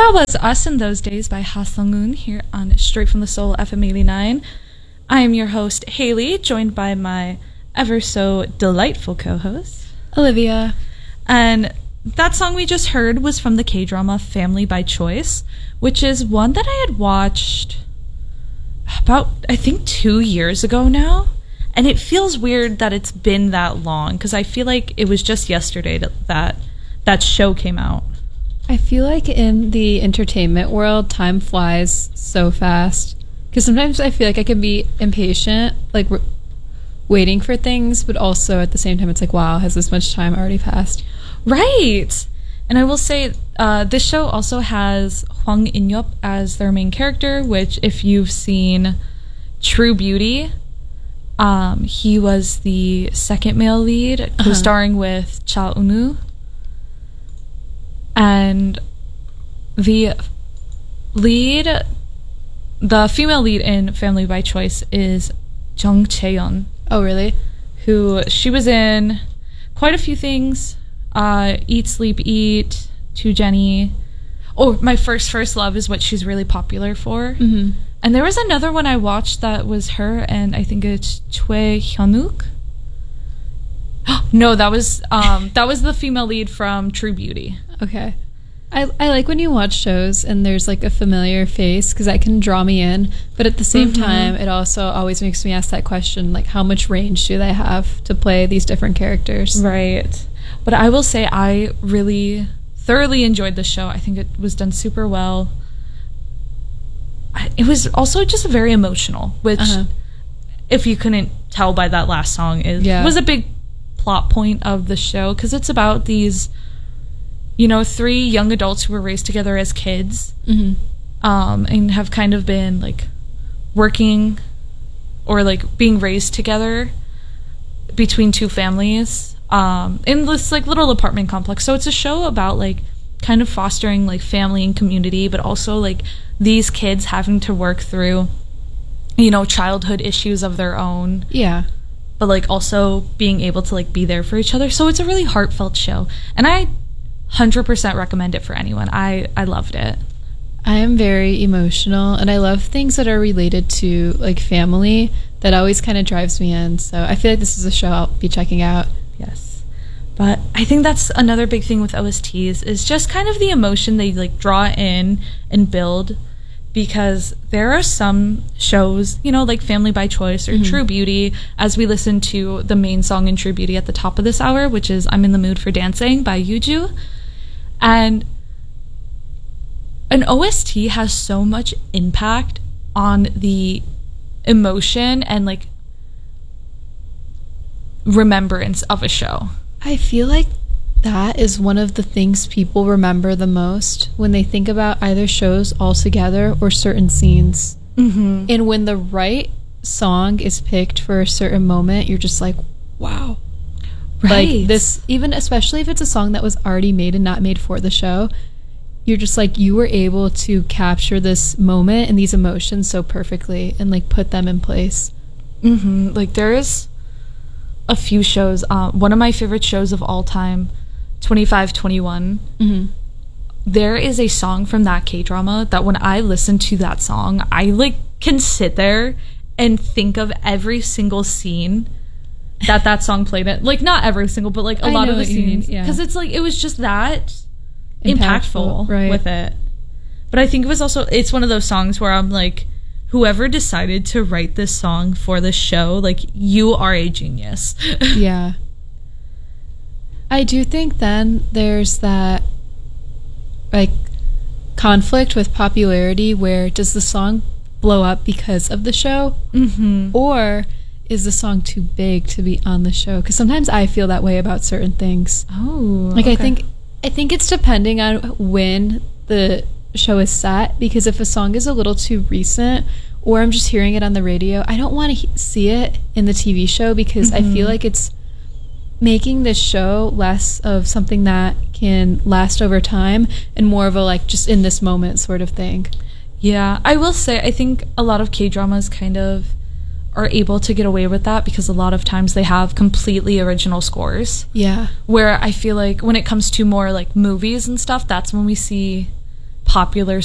That was Us in Those Days by Ha Sung-un here on Straight from the Soul FM 89. I am your host, Haley, joined by my ever so delightful co-host, Olivia. And that song we just heard was from the K-drama Family by Choice, which is one that I had watched about, I think, 2 years ago now. And it feels weird that it's been that long, because I feel like it was just yesterday that show came out. I feel like in the entertainment world, time flies so fast. Because sometimes I feel like I can be impatient, like waiting for things, but also at the same time, it's like, wow, has this much time already passed? Right! And I will say, this show also has Hwang In-yup as their main character, which if you've seen True Beauty, he was the second male lead, co-starring with Cha Eun-woo. And the female lead in Family by Choice is Jung Chae-yeon. Oh, really? Who, she was in quite a few things. Eat, Sleep, Eat, To Jenny. Oh, My First Love is what she's really popular for. Mm-hmm. And there was another one I watched that was her, and I think it's Choi Hyun-wook. No, that was the female lead from True Beauty. Okay. I like when you watch shows and there's like a familiar face, because that can draw me in, but at the same time it also always makes me ask that question, like, how much range do they have to play these different characters? Right. But I will say I really thoroughly enjoyed the show. I think it was done super well. It was also just very emotional, which if you couldn't tell by that last song, was a big plot point of the show, because it's about these, three young adults who were raised together as kids, and have kind of been like working or like being raised together between two families in this like little apartment complex. So it's a show about like kind of fostering like family and community, but also like these kids having to work through, childhood issues of their own. Yeah. But like also being able to like be there for each other. So it's a really heartfelt show, and I 100% recommend it for anyone. I loved it. I am very emotional, and I love things that are related to like family. That always kind of drives me in. So I feel like this is a show I'll be checking out. Yes. But I think that's another big thing with OSTs, is just kind of the emotion they like draw in and build. Because there are some shows, like Family by Choice or True Beauty, as we listen to the main song in True Beauty at the top of this hour, which is I'm in the Mood for Dancing by Yuju. And an OST has so much impact on the emotion and like remembrance of a show. I feel like that is one of the things people remember the most when they think about either shows altogether or certain scenes. And when the right song is picked for a certain moment, you're just like, wow. Right. Like this, even especially if it's a song that was already made and not made for the show, you're just like, you were able to capture this moment and these emotions so perfectly and like put them in place. Like there's a few shows. One of my favorite shows of all time, 2521. There is a song from that K-drama that when I listen to that song, I like can sit there and think of every single scene that song played in. Like not every single, but like a lot of the scenes, because it's like it was just that impactful with it. But I think it's one of those songs where I'm like, whoever decided to write this song for this show, like, you are a genius. Yeah. I do think then there's that like conflict with popularity, where does the song blow up because of the show, or is the song too big to be on the show? Because sometimes I feel that way about certain things. Like I think it's depending on when the show is set, because if a song is a little too recent or I'm just hearing it on the radio, I don't want to see it in the TV show, because I feel like it's making this show less of something that can last over time and more of a like just in this moment sort of thing. Yeah, I will say I think a lot of K-dramas kind of are able to get away with that, because a lot of times they have completely original scores. Yeah. Where I feel like when it comes to more like movies and stuff, that's when we see popular